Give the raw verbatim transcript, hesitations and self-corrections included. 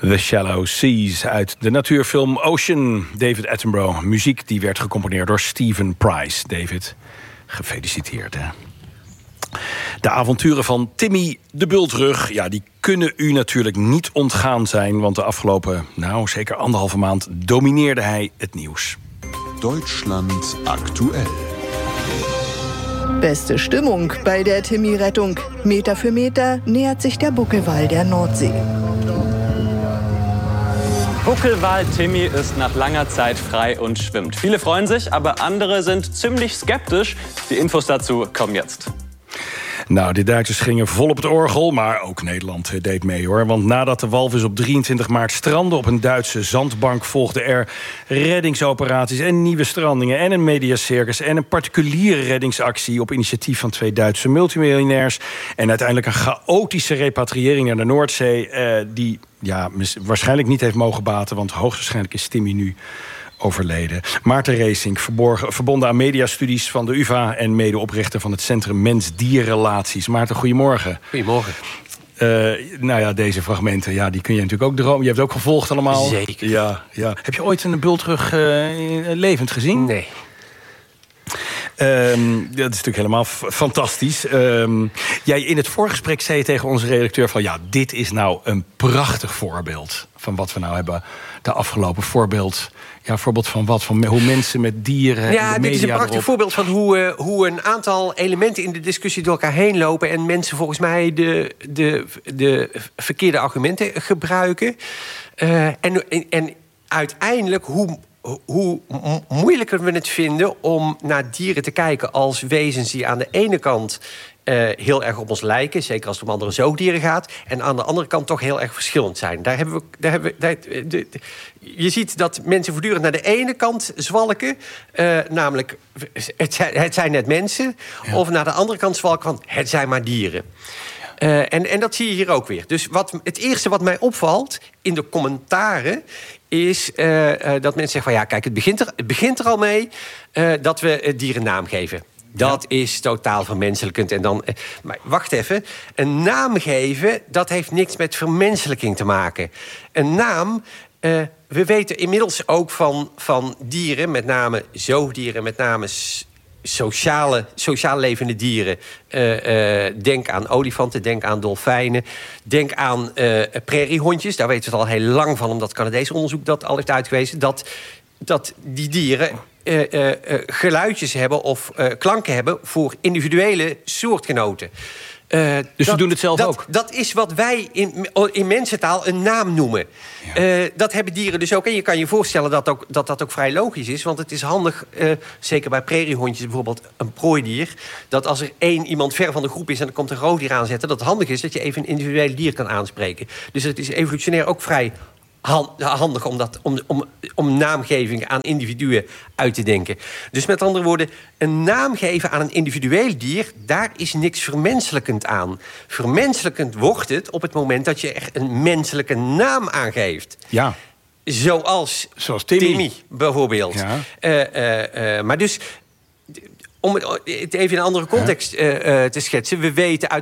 The Shallow Seas uit de natuurfilm Ocean. David Attenborough. Muziek die werd gecomponeerd door Stephen Price. David, gefeliciteerd, hè. De avonturen van Timmy de Bultrug, ja, die kunnen u natuurlijk niet ontgaan zijn, want de afgelopen, nou, zeker anderhalve maand domineerde hij het nieuws. Deutschland aktuell. Beste Stimmung bei der Timmy-Rettung. Meter für Meter nähert sich der Buckelwal der Nordsee. Buckelwal Timmy ist nach langer Zeit frei und schwimmt. Viele freuen sich, aber andere sind ziemlich skeptisch. Die Infos dazu kommen jetzt. Nou, de Duitsers gingen vol op het orgel, maar ook Nederland deed mee, hoor. Want nadat de walvis op drieëntwintig maart strandde op een Duitse zandbank, volgden er reddingsoperaties en nieuwe strandingen en een mediacircus en een particuliere reddingsactie op initiatief van twee Duitse multimiljonairs. En uiteindelijk een chaotische repatriëring naar de Noordzee, eh, die ja, waarschijnlijk niet heeft mogen baten, want hoogstwaarschijnlijk is Timmy nu overleden. Maarten Reesink, verbonden aan mediastudies van de U vA en medeoprichter van het Centrum Mens-Dierrelaties. Maarten, goedemorgen. Goedemorgen. Uh, nou ja, deze fragmenten, ja, die kun je natuurlijk ook dromen. Je hebt het ook gevolgd allemaal. Zeker. Ja, ja. Heb je ooit een bultrug uh, levend gezien? Nee. Um, dat is natuurlijk helemaal f- fantastisch. Um, jij in het voorgesprek zei je tegen onze redacteur van, ja, dit is nou een prachtig voorbeeld van wat we nou hebben. De afgelopen voorbeeld. Ja, voorbeeld van wat? Van hoe mensen met dieren. Ja, de dit is een prachtig erop. voorbeeld van hoe, uh, hoe een aantal elementen in de discussie door elkaar heen lopen en mensen volgens mij de, de, de verkeerde argumenten gebruiken. Uh, en, en, en uiteindelijk hoe. Hoe moeilijker we het vinden om naar dieren te kijken als wezens die aan de ene kant uh, heel erg op ons lijken, zeker als het om andere zoogdieren gaat, en aan de andere kant toch heel erg verschillend zijn. Daar hebben we, daar hebben we, daar, de, de, je ziet dat mensen voortdurend naar de ene kant zwalken, uh, namelijk het zijn, het zijn net mensen, ja. Of naar de andere kant zwalken van het zijn maar dieren. Uh, en, en dat zie je hier ook weer. Dus wat, het eerste wat mij opvalt in de commentaren is uh, uh, dat mensen zeggen van ja, kijk, het begint er, het begint er al mee uh, dat we uh, dieren naam geven. Dat ja. is totaal vermenselijkend. En dan, uh, maar wacht even, een naam geven, dat heeft niks met vermenselijking te maken. Een naam, uh, we weten inmiddels ook van, van dieren, met name zoogdieren, met name Sociale, sociaal levende dieren. Uh, uh, denk aan olifanten, denk aan dolfijnen. Denk aan uh, prairiehondjes. Daar weten we het al heel lang van, omdat Canadees onderzoek dat al heeft uitgewezen. Dat, dat die dieren uh, uh, uh, geluidjes hebben of uh, klanken hebben voor individuele soortgenoten. Uh, dus dat, ze doen het zelf dat, ook? Dat is wat wij in, in mensentaal een naam noemen. Ja. Uh, dat hebben dieren dus ook. En je kan je voorstellen dat ook, dat, dat ook vrij logisch is. Want het is handig, uh, zeker bij prairiehondjes bijvoorbeeld, een prooidier, dat als er één iemand ver van de groep is en er komt een roofdier aanzetten, dat het handig is dat je even een individueel dier kan aanspreken. Dus het is evolutionair ook vrij handig om, dat, om, om, om naamgeving aan individuen uit te denken. Dus met andere woorden, een naam geven aan een individueel dier, daar is niks vermenselijkend aan. Vermenselijkend wordt het op het moment dat je er een menselijke naam aangeeft. Ja. Zoals, Zoals Timmy. Timmy bijvoorbeeld. Ja. Uh, uh, uh, maar dus, om het even in een andere context uh, uh, te schetsen, we weten uit